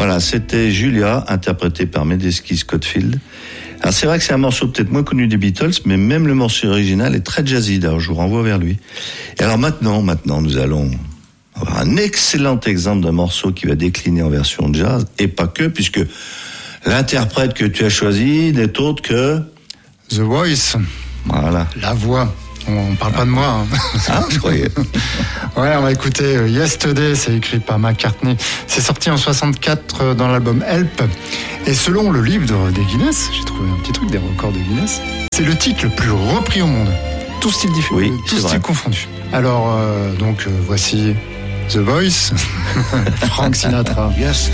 Voilà, c'était Julia, interprétée par Medeski Scottfield. Alors c'est vrai que c'est un morceau peut-être moins connu des Beatles, mais même le morceau original est très jazzy, d'ailleurs je vous renvoie vers lui. Et alors maintenant nous allons avoir un excellent exemple d'un morceau qui va décliner en version jazz, et pas que, puisque l'interprète que tu as choisi n'est autre que... The Voice. Voilà. La voix. On parle pas de moi. Hein. Ah, je croyais. Ouais, on va écouter Yesterday, c'est écrit par McCartney. C'est sorti en 64 dans l'album Help. Et selon le livre des Guinness, j'ai trouvé un petit truc des records de Guinness, c'est le titre le plus repris au monde. Tout style différent, oui, tout style confondu. Alors, voici The Voice, Frank Sinatra. Yes.